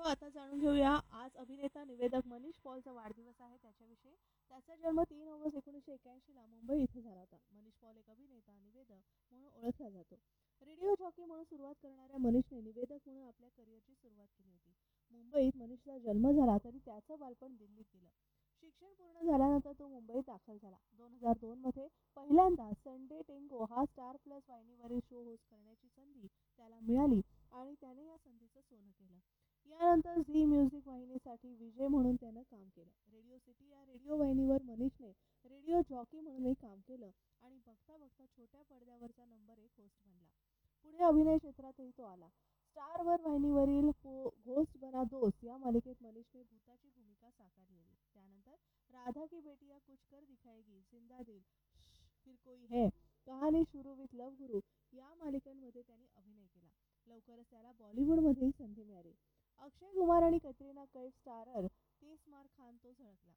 आता जाणून घेऊया आज अभिनेता निवेदक मनीष पॉलचा वाढदिवस आहे त्याच्याविषयी. त्याचा जन्म 3 ऑगस्ट 1981 ला मुंबई इथे झाला होता. मनीष पॉल एक अभिनेता निवेदक म्हणून ओळखला जातो. रेडिओ जॉकी म्हणून सुरुवात करणाऱ्या मनीषने निवेदक म्हणून आपल्या करिअरची सुरुवात केली होती. मुंबईत मनीषचा जन्म झाला तरी त्याचं बालपण दिल्लीत गेलं. शिक्षण पूर्ण झाल्यानंतर तो मुंबईत दाखल झाला. 2002 मध्ये पहिल्यांदा संडे टेंगो हा स्टार प्लस वाहिनीवरील शो होस्ट करण्याची संधी त्याला मिळाली आणि त्याने या संधीचं सोनं केलं. यानंतर झी म्युझिक वाहिनीसाठी विजय म्हणून त्यानं काम केलं. रेडिओ सिटी या रेडिओ वाहिनीवर मनीषने रेडिओ जॉकी म्हणूनही काम केलं आणि बघता बघता छोट्या पडद्यावरचा नंबर 1 होस्ट बनला. पुढे अभिनय क्षेत्रातही तो आला. स्टारवर वाहिनीवरील घोस्ट बना दोस्त या मालिकेत मनीषने भूताची भूमिका साकारली. त्यानंतर राधा की बेटिया कुछ कर दिखाएगी, जिंदा दिल, फिर कोई है, कहाणी शुरू विथ लव गुरु या मालिकांमध्ये त्यांनी अभिनय केला. लवकरच त्याला बॉलिवूडमध्येही संधी मिळाली. अक्षय कुमार आणि कतरिना कैफ स्टारर 30 मार खान तो झळकला.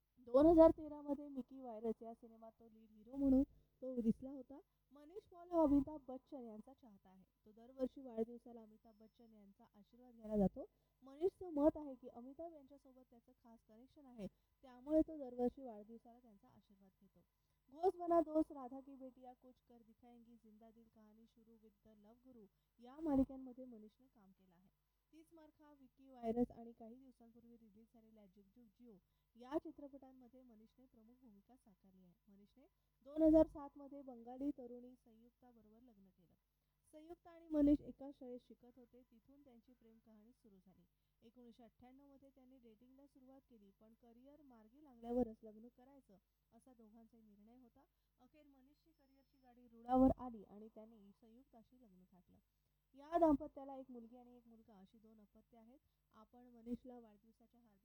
2013 मध्ये मिकी वायरस या सिनेमात तो लीड हिरो म्हणून तो दिसला होता. मनीष पॉल हा अमिताभ बच्चन यांचा चाहता आहे. तो दरवर्षी वाढदिवसाला अमिताभ बच्चन यांचा आशीर्वाद घ्यायला जातो. मनीषचं मत आहे की अमिताभ यांच्यासोबत त्याचं खास कनेक्शन आहे, त्यामुळे तो दरवर्षी वाढदिवसाला त्यांचा आशीर्वाद घेतो. घोस्ट बना दोस्त, राधा की बेटिया कुछ कर दिखाएंगी, जिंदा दिल, कहाणी शुरू विथ द लव गुरु या मालिकांमध्ये मनीषने काम केलं आहे. 30 मार खा, विकी वायरस आणि काही दिवसांपूर्वी रिलीज झालेल्या जुग जुग जिओ या चित्रपटांमध्ये मनीषने प्रमुख भूमिका साकारली आहे. मनीषने 2007 मध्ये बंगाली तरुणी संयुक्ता बरोबर लग्न केलं. संयुक्ता आणि मनीष एका शाळेत शिकत होते. तिथून त्यांची प्रेम कहाणी सुरू झाली. 1998 मध्ये त्यांनी डेटिंगला सुरुवात केली, पण करिअर मार्गी लागल्यावरच लग्न करायचं असा दोघांचा निर्णय होता. अखेर मनीषची करिअरची गाडी रुळावर आली आणि त्यांनी संयुक्ताशी लग्न थाटलं. या दाम्पत्याला एक मुलगी आणि एक मुलगा अशी 2 अपत्ये आहेत. आपण मनीषला वाढदिवसाच्या